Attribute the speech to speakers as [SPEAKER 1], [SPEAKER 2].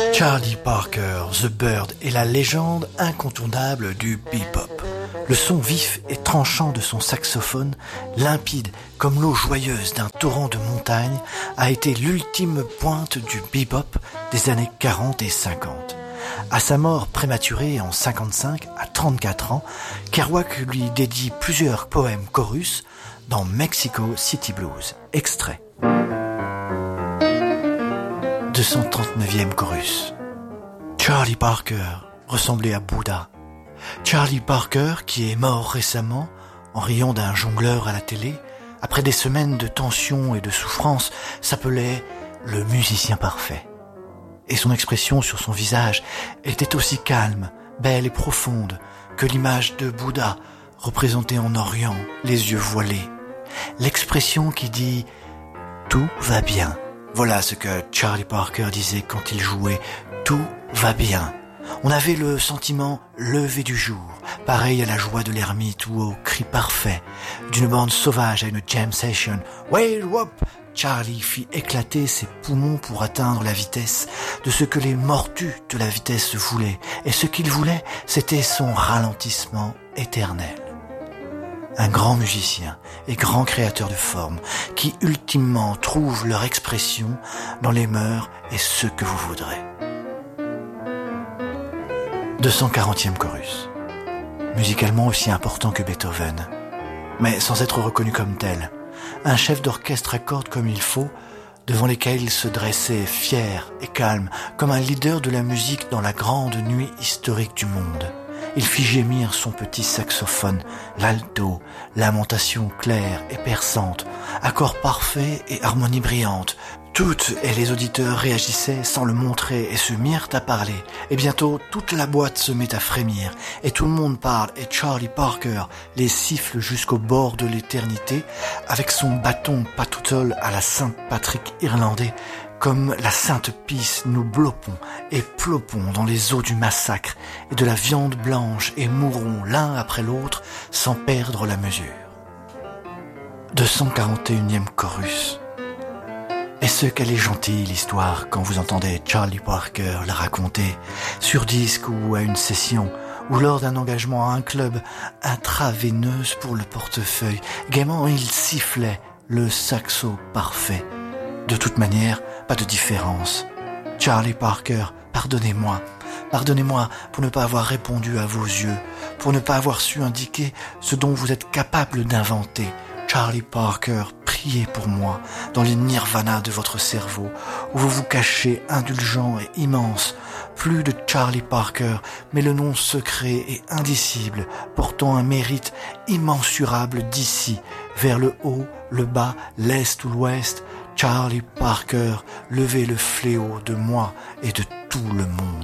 [SPEAKER 1] Charlie Parker, The Bird est la légende incontournable du bebop. Le son vif et tranchant de son saxophone, limpide comme l'eau joyeuse d'un torrent de montagne, a été l'ultime pointe du bebop des années 40 et 50. À sa mort prématurée en 55, à 34 ans, Kerouac lui dédie plusieurs poèmes chorus dans Mexico City Blues. Extrait. 239e chorus. Charlie Parker ressemblait à Bouddha. Charlie Parker, qui est mort récemment, en riant d'un jongleur à la télé, après des semaines de tension et de souffrance, s'appelait le musicien parfait. Et son expression sur son visage était aussi calme, belle et profonde que l'image de Bouddha, représentée en Orient, les yeux voilés. L'expression qui dit « tout va bien ». Voilà ce que Charlie Parker disait quand il jouait « tout va bien ». On avait le sentiment levé du jour, pareil à la joie de l'ermite ou au cri parfait d'une bande sauvage à une jam session. Way up! Charlie fit éclater ses poumons pour atteindre la vitesse de ce que les mordus de la vitesse voulaient. Et ce qu'il voulait, c'était son ralentissement éternel. Un grand musicien et grand créateur de formes qui ultimement trouvent leur expression dans les mœurs et ce que vous voudrez. 240e chorus. Musicalement aussi important que Beethoven, mais sans être reconnu comme tel. Un chef d'orchestre à cordes comme il faut, devant lesquels il se dressait fier et calme, comme un leader de la musique dans la grande nuit historique du monde. Il fit gémir son petit saxophone, l'alto, lamentation claire et perçante, accords parfaits et harmonie brillante. Toutes et les auditeurs réagissaient sans le montrer et se mirent à parler. Et bientôt, toute la boîte se met à frémir. Et tout le monde parle. Et Charlie Parker les siffle jusqu'au bord de l'éternité avec son bâton pas tout seul à la Saint-Patrick irlandais. Comme la Sainte Pisse, nous blopons et plopons dans les eaux du massacre et de la viande blanche et mourons l'un après l'autre sans perdre la mesure. 241e chorus. Est-ce qu'elle est gentille l'histoire quand vous entendez Charlie Parker la raconter sur disque ou à une session ou lors d'un engagement à un club intraveineuse pour le portefeuille, gaiement il sifflait le saxo parfait. De toute manière, pas de différence. Charlie Parker, pardonnez-moi. Pardonnez-moi pour ne pas avoir répondu à vos yeux, pour ne pas avoir su indiquer ce dont vous êtes capable d'inventer. Charlie Parker, priez pour moi dans les nirvanas de votre cerveau, où vous vous cachez indulgent et immense, plus de Charlie Parker, mais le nom secret et indicible, portant un mérite immensurable d'ici, vers le haut, le bas, l'est ou l'ouest. Charlie Parker, levez le fléau de moi et de tout le monde.